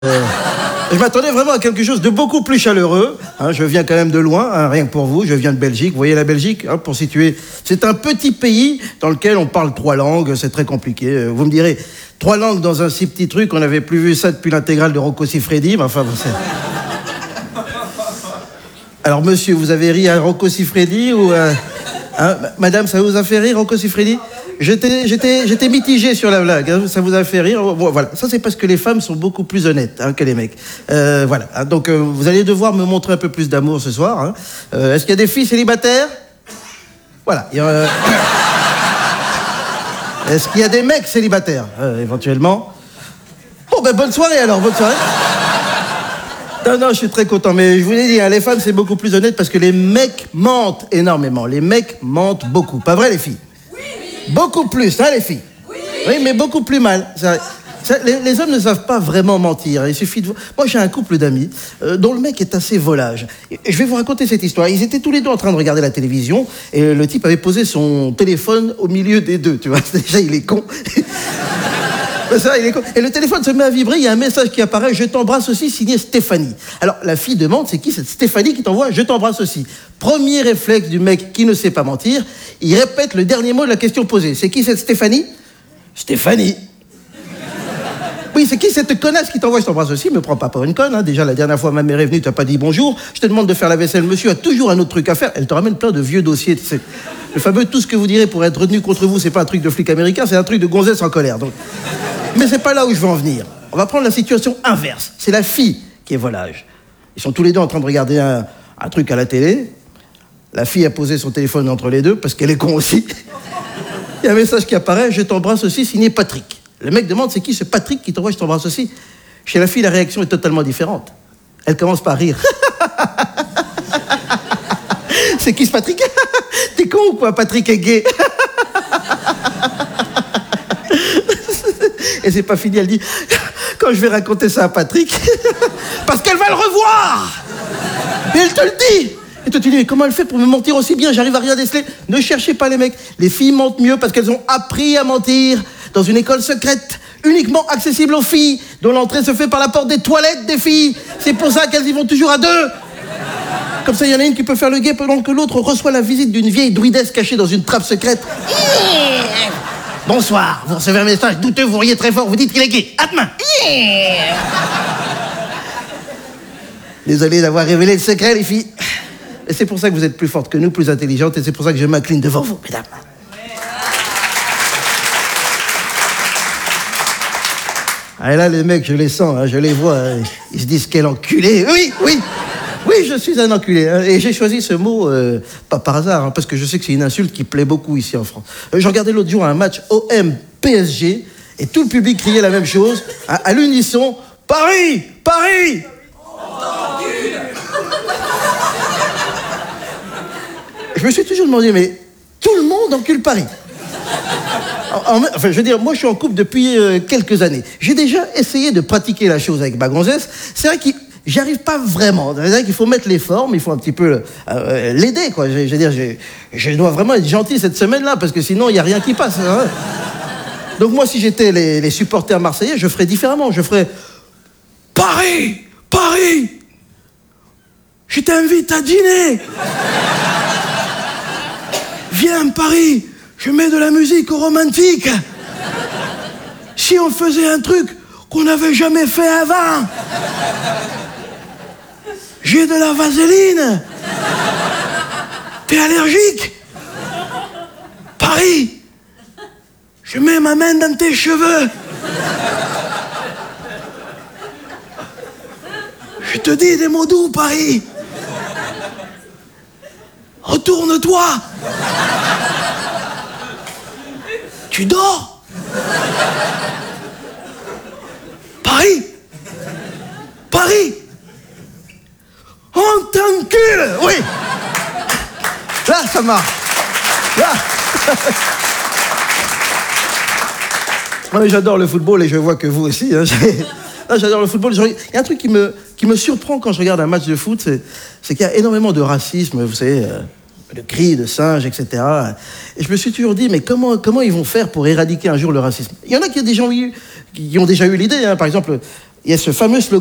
Je m'attendais vraiment à quelque chose de beaucoup plus chaleureux. Hein, je viens quand même de loin, hein, rien que pour vous. Je viens de Belgique. Vous voyez la Belgique, hein, pour situer. C'est un petit pays dans lequel on parle 3 langues. C'est très compliqué. Vous me direz, 3 langues dans un si petit truc, on n'avait plus vu ça depuis l'intégrale de Rocco Siffredi. Mais enfin, c'est... Alors, monsieur, vous avez ri à Rocco Siffredi ou... Hein, madame, ça vous a fait rire, Rocco Siffredi ? J'étais mitigé sur la blague, hein, ça vous a fait rire. Bon, voilà, ça c'est parce que les femmes sont beaucoup plus honnêtes, hein, que les mecs. Voilà, hein, donc vous allez devoir me montrer un peu plus d'amour ce soir. Hein. Est-ce qu'il y a des filles célibataires ? Voilà. Est-ce qu'il y a des mecs célibataires ? Éventuellement. Bon, ben bonne soirée alors, bonne soirée. Non, je suis très content, mais je vous l'ai dit, hein, les femmes c'est beaucoup plus honnête parce que les mecs mentent énormément. Les mecs mentent beaucoup, pas vrai les filles ? Beaucoup plus, hein, les filles. Oui, mais beaucoup plus mal. Les hommes ne savent pas vraiment mentir. Il suffit de... Moi, j'ai un couple d'amis dont le mec est assez volage. Et je vais vous raconter cette histoire. Ils étaient tous les deux en train de regarder la télévision et le type avait posé son téléphone au milieu des deux, tu vois. Déjà, il est con. Ça, il est con. Et le téléphone se met à vibrer, il y a un message qui apparaît, je t'embrasse aussi, signé Stéphanie. Alors, la fille demande, c'est qui cette Stéphanie qui t'envoie, je t'embrasse aussi. Premier réflexe du mec qui ne sait pas mentir, il répète le dernier mot de la question posée. C'est qui cette Stéphanie ? Stéphanie. Oui, c'est qui cette connasse qui t'envoie, je t'embrasse aussi, me prends pas pour une conne, hein. Déjà, la dernière fois, ma mère est venue, t'as pas dit bonjour, je te demande de faire la vaisselle, monsieur a toujours un autre truc à faire, elle te ramène plein de vieux dossiers, tu sais. Le fameux tout ce que vous direz pour être retenu contre vous, c'est pas un truc de flic américain, c'est un truc de gonzesse en colère, donc... Mais c'est pas là où je veux en venir. On va prendre la situation inverse. C'est la fille qui est volage. Ils sont tous les deux en train de regarder un truc à la télé. La fille a posé son téléphone entre les deux parce qu'elle est con aussi. Il y a un message qui apparaît, je t'embrasse aussi, signé Patrick. Le mec demande, c'est qui ce Patrick qui t'envoie, je t'embrasse aussi ? Chez la fille, la réaction est totalement différente. Elle commence par rire. C'est qui ce Patrick ? T'es con ou quoi ? Patrick est gay. Et c'est pas fini, elle dit, quand je vais raconter ça à Patrick, parce qu'elle va le revoir. Et elle te le dit. Et toi tu dis, mais comment elle fait pour me mentir aussi bien ? J'arrive à rien déceler. Ne cherchez pas les mecs. Les filles mentent mieux parce qu'elles ont appris à mentir dans une école secrète, uniquement accessible aux filles, dont l'entrée se fait par la porte des toilettes des filles. C'est pour ça qu'elles y vont toujours à 2. Comme ça, il y en a une qui peut faire le guet pendant que l'autre reçoit la visite d'une vieille druidesse cachée dans une trappe secrète. Bonsoir, vous recevez un message douteux, vous riez très fort, vous dites qu'il est gay. À demain. Désolé d'avoir révélé le secret, les filles. Et c'est pour ça que vous êtes plus fortes que nous, plus intelligentes, et c'est pour ça que je m'incline devant vous, mesdames. Ah, et là, les mecs, je les sens, hein, je les vois, hein, ils se disent quel enculé. Oui, je suis un enculé. Hein, et j'ai choisi ce mot, pas par hasard, hein, parce que je sais que c'est une insulte qui plaît beaucoup ici en France. Je regardais l'autre jour un match OM-PSG, et tout le public criait la même chose, hein, à l'unisson, Paris, Paris. Je me suis toujours demandé, mais tout le monde encule Paris. Enfin, je veux dire, moi je suis en couple depuis quelques années. J'ai déjà essayé de pratiquer la chose avec ma gonzesse. C'est vrai que j'y arrive pas vraiment. C'est vrai qu'il faut mettre les formes, il faut un petit peu l'aider, quoi. Je veux dire, je dois vraiment être gentil cette semaine-là, parce que sinon il n'y a rien qui passe. Hein. Donc moi, si j'étais les supporters marseillais, je ferais différemment. Je ferais Paris, Paris, je t'invite à dîner. Viens, Paris, je mets de la musique romantique. Si on faisait un truc qu'on n'avait jamais fait avant. J'ai de la vaseline. T'es allergique ? Paris, je mets ma main dans tes cheveux. Je te dis des mots doux, Paris. Retourne-toi. Tu dors ? Paris, Paris, on t'encule. Oui. Là, ça marche. Là. J'adore le football et je vois que vous aussi. Hein. Là, j'adore le football. Il y a un truc qui me surprend quand je regarde un match de foot, c'est qu'il y a énormément de racisme, vous savez, de cris, de singes, etc. Et je me suis toujours dit, mais comment ils vont faire pour éradiquer un jour le racisme ? Il y en a qui ont déjà eu l'idée, hein. Par exemple, il y a ce fameux slogan